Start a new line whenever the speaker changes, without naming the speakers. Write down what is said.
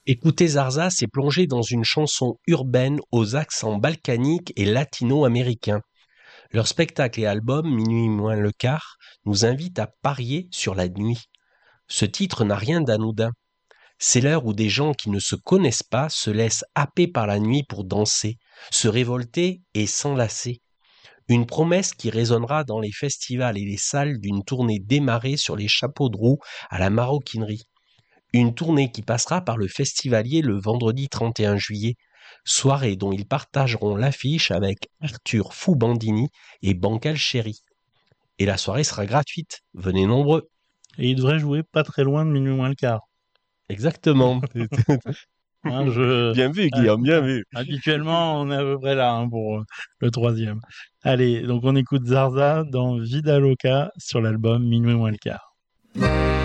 Écouter Zarza, c'est plonger dans une chanson urbaine aux accents balkaniques et latino-américains. Leur spectacle et album, Minuit moins le quart, nous invitent à parier sur la nuit. Ce titre n'a rien d'anodin. C'est l'heure où des gens qui ne se connaissent pas se laissent happer par la nuit pour danser, se révolter et s'enlacer. Une promesse qui résonnera dans les festivals et les salles d'une tournée démarrée sur les chapeaux de roue à la maroquinerie. Une tournée qui passera par le Festivalier le vendredi 31 juillet, soirée dont ils partageront l'affiche avec Arthur Foubandini et Bancal Chéri. Et la soirée sera gratuite, venez nombreux.
Et il devrait jouer pas très loin de minuit moins le quart.
Exactement.
Hein,
Bien vu, Guillaume, bien vu.
Habituellement, on est à peu près là pour le troisième. Allez, donc on écoute Zarza dans Vida Loca sur l'album Minuit moins le quart.